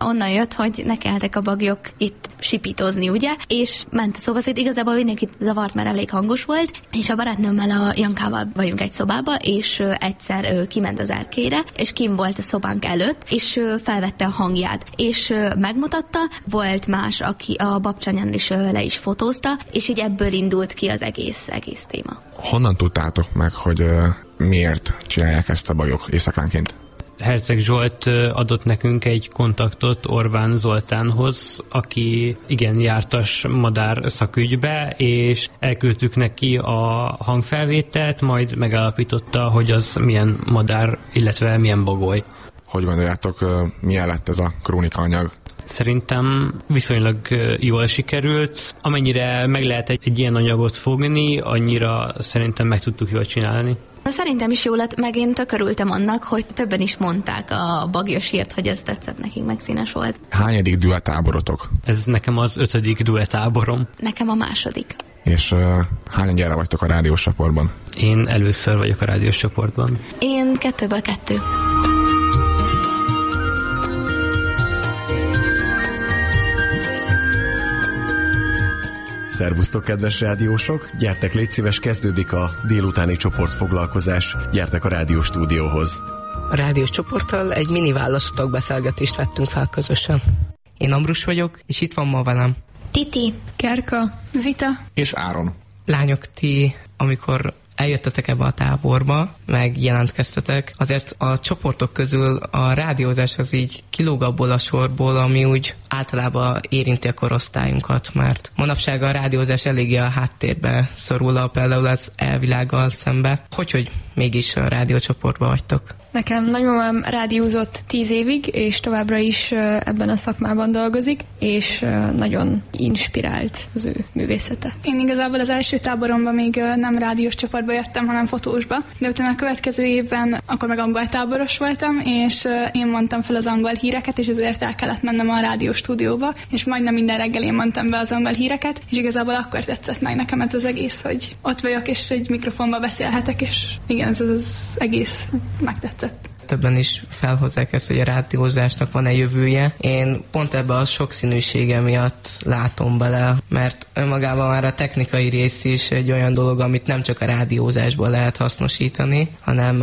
onnan jött, hogy ne kelltek a bagyok itt sipítozni, ugye? És ment a szobaszét, igazából mindenkit zavart, mert elég hangos volt, és a barátnőmmel, a Jankával vagyunk egy szobába, és egyszer kiment az erkélyre, és kim volt a szobánk előtt, és felvette a hangját, és megmutatta, volt más, aki a babcsányán is le is fotózta, és így ebből indult ki az egész téma. Honnan tudtátok meg, hogy miért csinálják ezt a bagyok éjszakánként? Herceg Zsolt adott nekünk egy kontaktot Orbán Zoltánhoz, aki igen jártas madár szakügybe, és elküldtük neki a hangfelvételt, majd megállapította, hogy az milyen madár, illetve milyen bagoly. Hogy gondoljátok, milyen lett ez a krónikaanyag? Szerintem viszonylag jól sikerült. Amennyire meg lehet egy ilyen anyagot fogni, annyira szerintem meg tudtuk jól csinálni. Szerintem is jó lett, meg én tök örültem annak, hogy többen is mondták a bagyosért, hogy ez tetszett nekik, meg színes volt. Hányadik duettáborotok? Ez nekem az 5. duettáborom. Nekem a 2. És hányan vagytok a rádiós csoportban? Én először vagyok a rádiós csoportban. Én 2-ből 2. Szervusztok, kedves rádiósok! Gyertek, légy szíves, kezdődik a délutáni csoportfoglalkozás. Gyertek a rádióstúdióhoz. A rádiós csoporttal egy mini válaszutak beszélgetést vettünk fel közösen. Én Ambrus vagyok, és itt van ma velem Titi, Kerka, Zita és Áron. Lányok, ti, amikor eljöttetek ebbe a táborba, meg jelentkeztetek, azért a csoportok közül a rádiózás az így kilóg abból a sorból, ami úgy általában érinti a korosztályunkat, mert manapság a rádiózás eléggé a háttérbe szorul, például az elvilággal szembe. Hogy mégis a rádiócsoportban vagytok? Nekem nagymamám rádiózott 10 évig, és továbbra is ebben a szakmában dolgozik, és nagyon inspirált az ő művészete. Én igazából az első táboromban még nem rádiós csoportba jöttem, hanem fotósba, de utána a következő évben akkor meg angol táboros voltam, és én mondtam fel az angol híreket, és ezért el kellett mennem a rádiós stúdióba, és majdnem minden reggel én mondtam be az angol híreket, és igazából akkor tetszett meg nekem ez az egész, hogy ott vagyok, és egy mikrofonba beszélhetek, és igen, ez az egész megtetszett. Többen is felhozzák ezt, hogy a rádiózásnak van-e jövője. Én pont ebbe a sokszínűsége miatt látom bele, mert önmagában már a technikai rész is egy olyan dolog, amit nem csak a rádiózásban lehet hasznosítani, hanem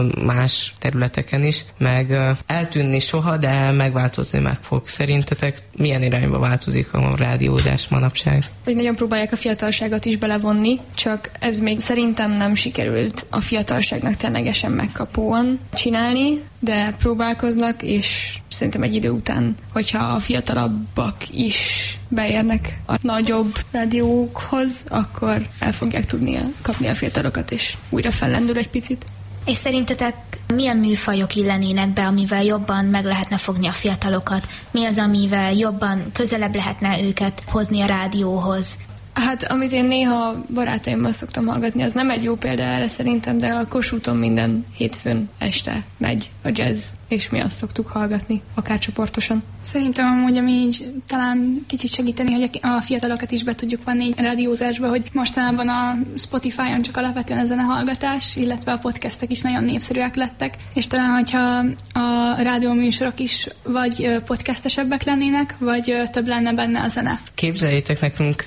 más területeken is, meg eltűnni soha, de megváltozni meg fog. Szerintetek milyen irányba változik a rádiózás manapság? Hogy nagyon próbálják a fiatalságot is belevonni, csak ez még szerintem nem sikerült a fiatalságnak ténylegesen megkapóan csinálni, de próbálkoznak, és szerintem egy idő után, hogyha a fiatalabbak is beérnek a nagyobb rádiókhoz, akkor el fogják tudni kapni a fiatalokat, és újra fellendül egy picit. És szerintetek milyen műfajok illenének be, amivel jobban meg lehetne fogni a fiatalokat? Mi az, amivel jobban közelebb lehetne őket hozni a rádióhoz? Hát, amit én néha barátaimmal szoktam hallgatni, az nem egy jó példa erre szerintem, de a Kossuthon minden hétfőn este megy a jazz, és mi azt szoktuk hallgatni, akár csoportosan. Szerintem amúgy, ami így talán kicsit segíteni, hogy a fiatalokat is be tudjuk vanni egy rádiózásba, hogy mostanában a Spotify-on csak alapvetően a zenehallgatás, illetve a podcastek is nagyon népszerűek lettek, és talán, hogyha a rádióműsorok is vagy podcastesebbek lennének, vagy több lenne benne a zene. Képzeljétek, nekünk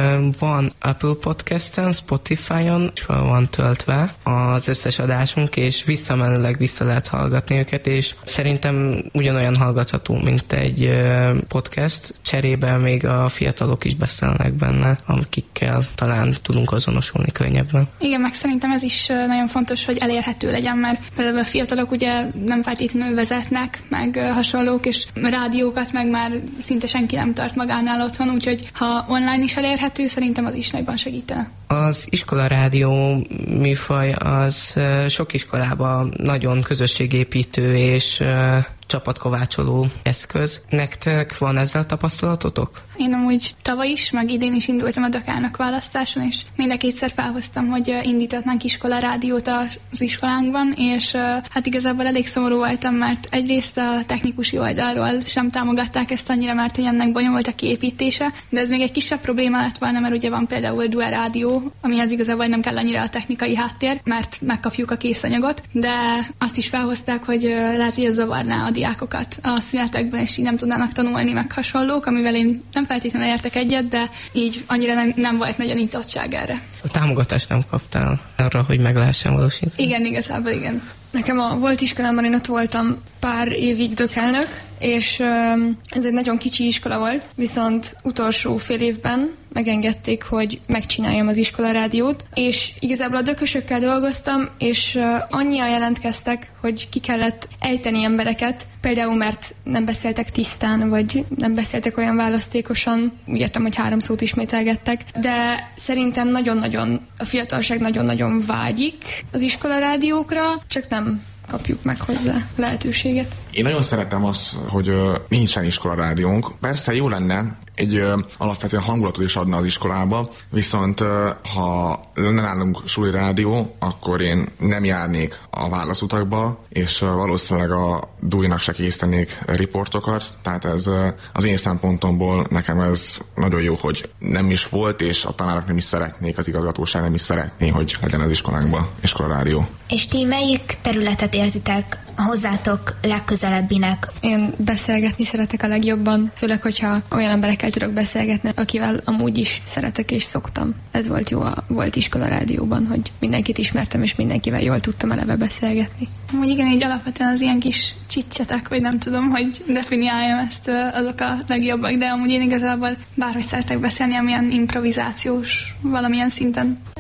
van Apple Podcasten, Spotify-on, és van töltve az összes adásunk, és visszamenőleg vissza lehet hallgatni őket, és szerintem ugyanolyan hallgatható, mint egy podcast, cserébe még a fiatalok is beszélnek benne, akikkel talán tudunk azonosulni könnyebben. Igen, meg szerintem ez is nagyon fontos, hogy elérhető legyen, mert például a fiatalok ugye nem feltétlenül vezetnek, meg hasonlók, és rádiókat meg már szinte senki nem tart magánál otthon, úgyhogy ha online is elérhető, szerintem az is nagyban segítene. Az iskolarádió műfaj az sok iskolában nagyon közösségépítő és csapatkovácsoló eszköz. Nektek van ezzel tapasztalatotok? Én amúgy tavaly is, meg idén is indultam a Dakának választáson, és mind a kétszer felhoztam, hogy indítatnánk iskolarádiót az iskolánkban, és hát igazából elég szomorú voltam, mert egyrészt a technikusi oldalról sem támogatták ezt annyira, mert hogy ennek bonyolult a kiépítése, de ez még egy kisebb probléma lett volna, mert ugye van például dual rádió, amihez igazából nem kell annyira a technikai háttér, mert megkapjuk a készanyagot, de azt is felhozták, hogy lehet, hogy ez zavarná a diákokat a szünetekben, és így nem tudnának tanulni, meg hasonlók, amivel én nem feltétlenül értek egyet, de így annyira nem volt nagy a nyitottság erre. A támogatást nem kaptál arra, hogy meg lehessen valósítani? Igen, igazából igen. Nekem a volt iskolámban, én ott voltam pár évig dökelnök, és ez egy nagyon kicsi iskola volt, viszont utolsó fél évben megengedték, hogy megcsináljam az iskolarádiót, és igazából a dökösökkel dolgoztam, és annyian jelentkeztek, hogy ki kellett ejteni embereket, például mert nem beszéltek tisztán, vagy nem beszéltek olyan választékosan, úgy értem, hogy 3 szót ismételgettek, de szerintem nagyon-nagyon, a fiatalság nagyon-nagyon vágyik az iskolarádiókra, csak nem kapjuk meg hozzá lehetőséget. Én nagyon szeretem azt, hogy nincsen iskolarádiónk. Persze jó lenne, egy alapvetően hangulatot is adna az iskolába, viszont ha lenne nálunk suli rádió, akkor én nem járnék a válaszutakba, és valószínűleg a DUI-nak se készítenék riportokat, tehát ez az én szempontomból nekem ez nagyon jó, hogy nem is volt, és a tanárok nem is szeretnék, az igazgatóság nem is szeretné, hogy legyen az iskolánkban iskolarádió. És ti melyik területet érzitek hozzátok legközelebbinek? Én beszélgetni szeretek a legjobban, főleg, hogyha olyan emberekkel tudok beszélgetni, akivel amúgy is szeretek és szoktam. Ez volt jó a volt iskola rádióban, hogy mindenkit ismertem, és mindenkivel jól tudtam eleve beszélgetni. Amúgy igen, így alapvetően az ilyen kis csicsetek, vagy nem tudom, hogy definiáljam ezt, azok a legjobbak, de amúgy én igazából bárhogy szeretek beszélni, amilyen improvizációs valamilyen szinten.